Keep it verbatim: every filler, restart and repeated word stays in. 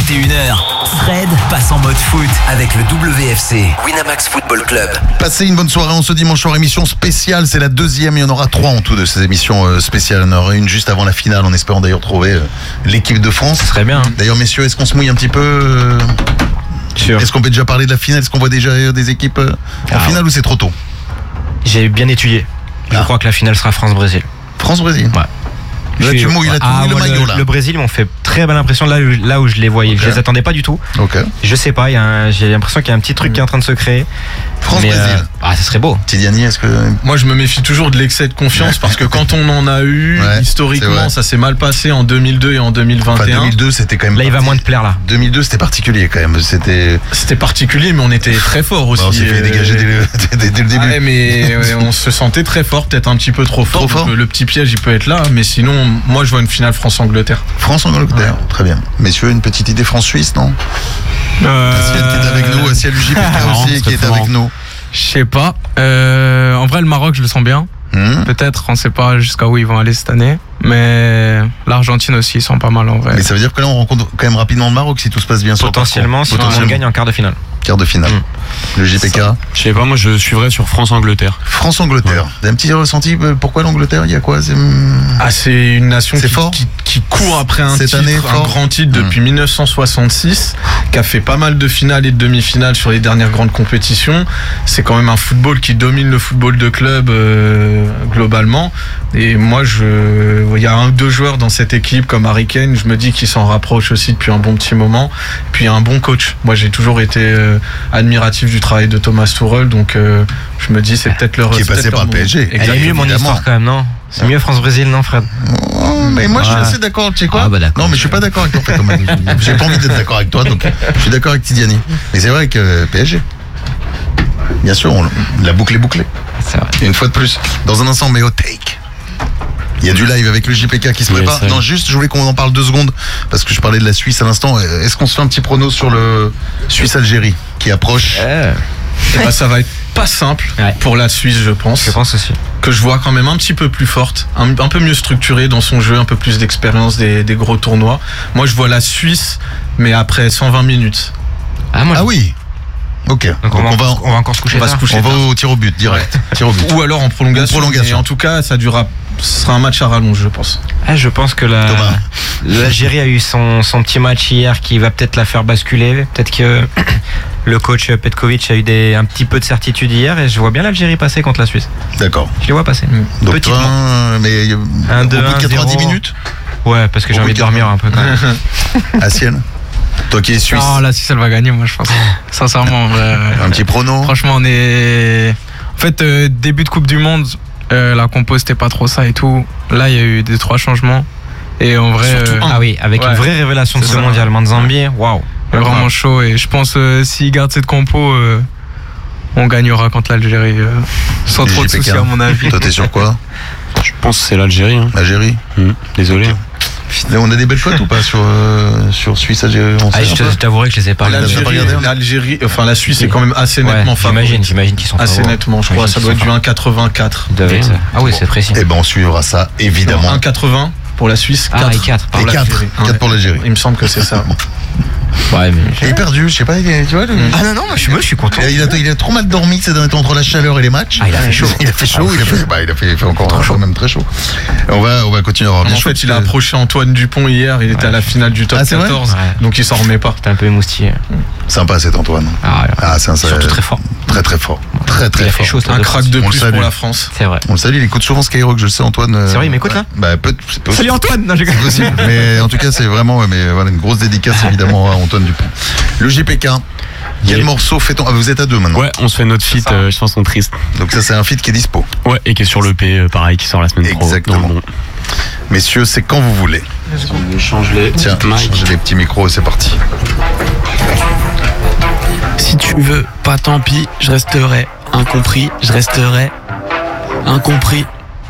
vingt et une heures, Fred passe en mode foot avec le W F C, Winamax Football Club. Passez une bonne soirée en ce dimanche soir, émission spéciale, c'est la deuxième, il y en aura trois en tout de ces émissions spéciales. Il y en aura une juste avant la finale, en espérant d'ailleurs trouver l'équipe de France. Ce serait bien. Hein. D'ailleurs messieurs, est-ce qu'on se mouille un petit peu? Sûr. Est-ce qu'on peut déjà parler de la finale? Est-ce qu'on voit déjà des équipes en ah, finale ou c'est trop tôt? J'ai bien étudié. Je ah. crois que la finale sera France-Brésil. France-Brésil? Ouais. Là, tu mouilles, là, tu ah, mouilles le maillot le, là. Le Brésil m'ont fait très belle impression là, là où je les voyais. Okay. Je les attendais pas du tout. Ok. Je sais pas, y a un, j'ai l'impression qu'il y a un petit truc mmh. qui est en train de se créer. France-Brésil. Euh, ah, ça serait beau. Tidiani, est-ce que. Moi, je me méfie toujours de l'excès de confiance parce que quand on en a eu, ouais, historiquement, ça s'est mal passé en deux mille deux et en deux mille vingt et un. Enfin, deux mille deux, c'était quand même. Là, parti... il va moins te plaire là. deux mille deux, c'était particulier quand même. C'était. C'était particulier, mais on était très fort aussi. Bah, on s'est fait dégager dès le, dès, dès le début. Ouais, mais ouais, on se sentait très fort, peut-être un petit peu trop fort. Trop fort. Le, le petit piège, il peut être là, mais sinon, moi, je vois une finale France-Angleterre. France-Angleterre, ouais. Très bien. Messieurs, une petite idée France-Suisse, non? euh... Asiel qui est avec nous, Asiel J P K aussi qui est avec nous. Je sais pas. Euh, en vrai, le Maroc, je le sens bien. Mmh. Peut-être, on sait pas jusqu'à où ils vont aller cette année. Mais l'Argentine aussi, ils sont pas mal en vrai. Mais ça veut dire que là, on rencontre quand même rapidement le Maroc si tout se passe bien. Potentiellement, si on gagne en quart de finale. Quart de finale. Mmh. Le J P K. Je sais pas, moi je suivrais sur France-Angleterre. France-Angleterre. Ouais. Un petit ressenti, pourquoi l'Angleterre? Il y a quoi? C'est... Ah, c'est une nation c'est qui, fort qui, qui court après un Cette titre, année, un grand titre depuis mmh. dix-neuf cent soixante-six, qui a fait pas mal de finales et de demi-finales sur les dernières grandes compétitions. C'est quand même un football qui domine le football de club euh, globalement. Et moi, je, il y a un ou deux joueurs dans cette équipe comme Harry Kane, je me dis qu'ils s'en rapprochent aussi depuis un bon petit moment. Puis un bon coach. Moi, j'ai toujours été euh, admiratif du travail de Thomas Tuchel, donc euh, je me dis c'est peut-être leur qui est passé par le P S G. Elle est mieux mon histoire quand même, non? C'est mieux France-Brésil, non, Fred? Oh, mais moi, je suis assez d'accord. Tu sais quoi? Ah, bah, non, mais je suis pas d'accord avec toi. En fait, Thomas. J'ai pas envie d'être d'accord avec toi, donc je suis d'accord avec Tidiani. Mais c'est vrai que P S G. Bien sûr, on, la boucle est bouclée. C'est vrai. Et une fois de plus, dans un instant, mais au take. Il y a du live avec le J P K qui se prépare. Oui, non, juste, je voulais qu'on en parle deux secondes parce que je parlais de la Suisse à l'instant. Est-ce qu'on se fait un petit prono sur le Suisse-Algérie qui approche? euh. Et bah, ça va être pas simple ouais. pour la Suisse, je pense. Je pense aussi. Que je vois quand même un petit peu plus forte, un, un peu mieux structurée dans son jeu, un peu plus d'expérience des, des gros tournois. Moi, je vois la Suisse, mais après cent vingt minutes. Ah, moi, ah oui. Ok. Donc, on, Donc va, on, va, on va encore se coucher. On va, se coucher on va au tir au but direct. Ouais. Tir au but. Ou alors en prolongation. Ou prolongation. Et en tout cas, ça durera. Ce sera un match à rallonge, je pense. Ah, je pense que la, l'Algérie a eu son, son petit match hier qui va peut-être la faire basculer. Peut-être que le coach Petkovic a eu des, un petit peu de certitude hier et je vois bien l'Algérie passer contre la Suisse. D'accord. Je les vois passer. Mmh. Donc toi, mais un, deux, au bout de quatre-vingt-dix minutes. Ouais, parce que j'ai envie de dormir un peu quand même. Asiel, toi qui es suisse. Non, la Suisse elle va gagner, moi je pense. Sincèrement. vrai, un petit prono. Franchement, on est. En fait, euh, début de Coupe du Monde. Euh, la compo c'était pas trop ça et tout. Là il y a eu des trois changements et en vrai euh, ah oui avec ouais, une vraie révélation de ce mondial Manzambi, waouh, vraiment chaud. Et je pense euh, s'il garde cette compo euh, on gagnera contre l'Algérie euh, sans trop de soucis à mon avis. Toi t'es sur quoi? Je pense que c'est l'Algérie. Hein. L'Algérie. Mmh. Désolé. Okay. On a des belles cotes ou pas sur, euh, sur Suisse Algérie? Ah, je t'avouerai que je les ai pas regardés. L'Algérie, l'Algérie, enfin la Suisse est quand même assez ouais, nettement favorite. J'imagine, j'imagine qu'ils sont assez favoris. nettement, je crois. Ça doit être du un virgule quatre-vingt-quatre. Ah oui, c'est précis. Et ben on suivra ça évidemment. un virgule quatre-vingts pour la Suisse. Ah, et quatre. Et quatre. quatre pour l'Algérie. Il me semble que c'est ça. Ouais, mais il est perdu, je sais pas, il, tu vois. Le... Ah non non, moi je suis, moi, je suis content. Il a, il a trop mal dormi ces derniers temps entre la chaleur et les matchs. Ah, il a fait chaud. Il a fait chaud, ah, il a fait, bah, il a fait, fait encore trop chaud. Même très chaud. On va, on va continuer à avoir bien En chaud. fait, il a approché Antoine Dupont hier, il était ouais. à la finale du top ah, quatorze, ouais. donc il s'en remet pas. C'était un peu émoustillé. Sympa cet Antoine. Ah, ouais. ah c'est un surtout très fort. Très très fort. Très très il a fort. Fait chaud, un crack de plus pour la France. C'est vrai. On le salue, il écoute souvent Skyrock, je le sais Antoine. C'est vrai, il m'écoute là. Bah peut. Salut Antoine. Non, j'ai possible. Mais en tout cas, c'est vraiment, mais voilà, une grosse dédicace évidemment à Antoine Dupont. Le J P K. Quel yeah. morceau fait-on? Ah, vous êtes à deux maintenant. Ouais, on se fait notre feat, euh, chanson triste. Donc ça c'est un feat qui est dispo. Ouais, et qui est sur l'E P, euh, pareil, qui sort la semaine pro. Exactement. Bon. Messieurs, c'est quand vous voulez. On change les Tiens, change les petits micros et c'est parti. Si tu veux, pas tant pis, je resterai. Incompris, je resterai. Incompris,